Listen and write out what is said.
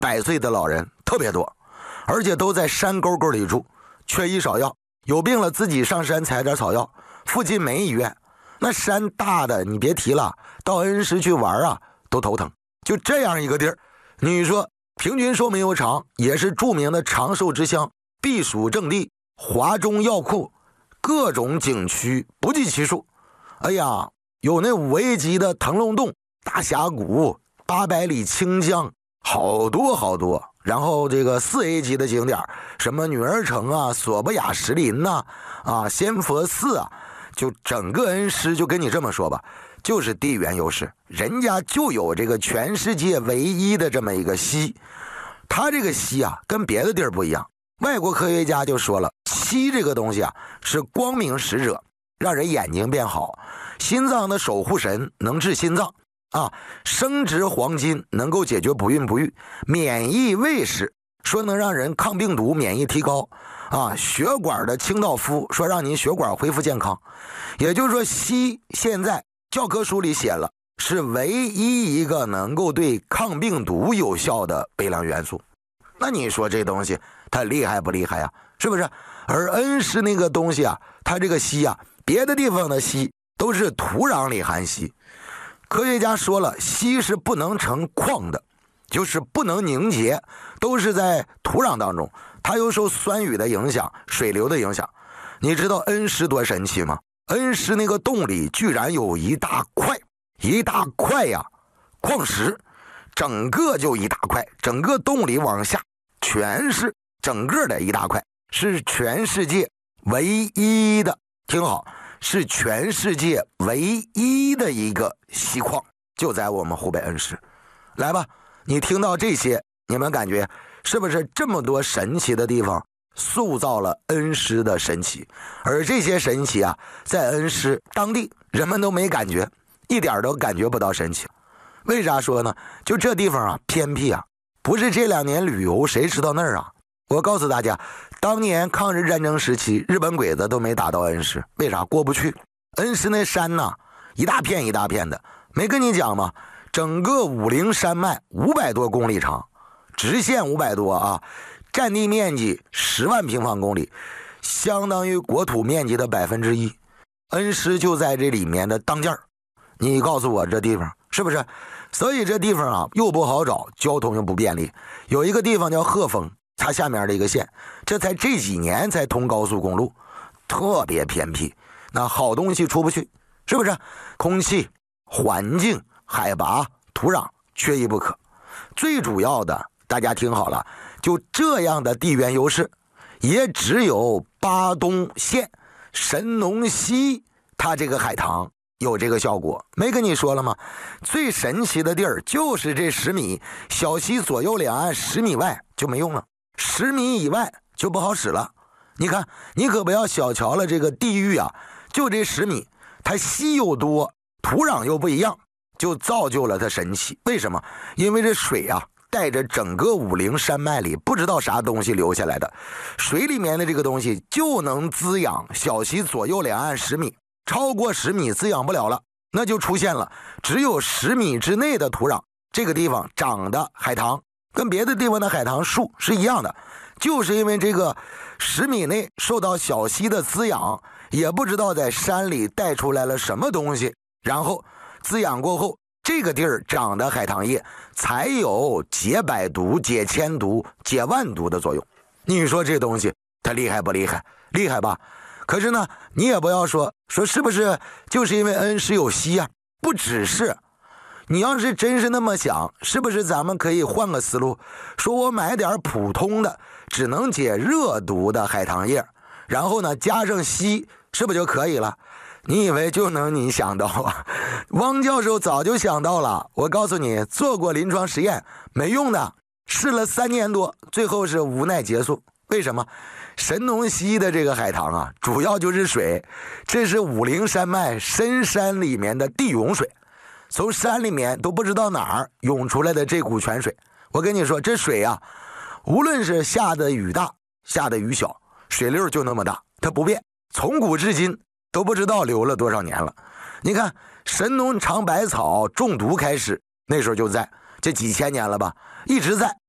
100岁的老人特别多，而且都在山沟沟里住，缺医少药，有病了自己上山采点草药，附近没医院，那山大的你别提了，到恩施去玩啊都头疼。就这样一个地儿，你说平均寿命又长，也是著名的长寿之乡，避暑胜地，华中药库，各种景区不计其数。哎呀，有那5A级的腾龙洞、大峡谷、800里清江，好多好多。然后这个4A级的景点，什么女儿城啊、索布亚石林呐、仙佛寺啊，就整个恩施就跟你这么说吧，就是地缘优势，人家就有这个全世界唯一的这么一个溪。它这个溪啊，跟别的地儿不一样。外国科学家就说了，溪这个东西啊，是光明使者，让人眼睛变好；心脏的守护神，能治心脏啊；生殖黄金，能够解决不孕不育；免疫卫士，说能让人抗病毒，免疫提高啊；血管的清道夫，说让您血管恢复健康。也就是说，硒现在教科书里写了，是唯一一个能够对抗病毒有效的微量元素。那你说这东西它厉害不厉害呀？是不是？而恩施那个东西啊，它这个硒啊，别的地方的硒都是土壤里含硒。科学家说了，硒是不能成矿的，就是不能凝结，都是在土壤当中。它又受酸雨的影响，水流的影响。你知道恩施多神奇吗？恩施那个洞里居然有一大块呀，矿石，整个就一大块，整个洞里往下全是整个的一大块，是全世界唯一的，听好，是全世界唯一的一个锡矿，就在我们湖北恩施。来吧，你听到这些，你们感觉是不是这么多神奇的地方塑造了恩施的神奇？而这些神奇啊，在恩施当地人们都没感觉，一点都感觉不到神奇。为啥说呢？就这地方啊，偏僻啊，不是这2年旅游谁知道那儿啊？我告诉大家，当年抗日战争时期，日本鬼子都没打到恩施，为啥？过不去。恩施那山呐，一大片一大片的，没跟你讲吗？整个武陵山脉500多公里长，直线500多啊，占地面积10万平方公里，相当于国土面积的1%。恩施就在这里面的当间儿，你告诉我这地方是不是？所以这地方啊，又不好找，交通又不便利。有一个地方叫鹤峰，它下面的一个县，这才这几年才通高速公路，特别偏僻，那好东西出不去，是不是？空气、环境、海拔、土壤缺一不可。最主要的，大家听好了，就这样的地缘优势，也只有巴东县神农溪它这个海棠有这个效果。没跟你说了吗？最神奇的地儿就是这10米，小溪左右两岸10米外就没用了，10米以外就不好使了。你看，你可不要小瞧了这个地域啊，就这10米，它溪又多，土壤又不一样，就造就了它神奇。为什么？因为这水啊，带着整个武陵山脉里不知道啥东西流下来的，水里面的这个东西就能滋养小溪左右两岸10米，超过10米滋养不了了，那就出现了只有10米之内的土壤，这个地方长的海棠跟别的地方的海棠树是一样的，就是因为这个10米内受到小溪的滋养，也不知道在山里带出来了什么东西，然后滋养过后，这个地儿长的海棠叶才有解百毒、解千毒、解万毒的作用。你说这东西它厉害不厉害？厉害吧？可是呢，你也不要说是不是就是因为恩施有硒啊？不只是。你要是真是那么想，是不是咱们可以换个思路，说我买点普通的只能解热毒的海棠叶，然后呢加上硒，是不是就可以了？你以为就能你想到啊？汪教授早就想到了，我告诉你，做过临床实验，没用的，试了3年多，最后是无奈结束。为什么？神农溪的这个海棠啊，主要就是水，这是武陵山脉深山里面的地涌水，从山里面都不知道哪儿涌出来的这股泉水。我跟你说，这水啊，无论是下的雨大下的雨小，水流就那么大，它不变，从古至今都不知道流了多少年了。你看神农尝百草中毒开始，那时候就在，这几千年了吧，一直在。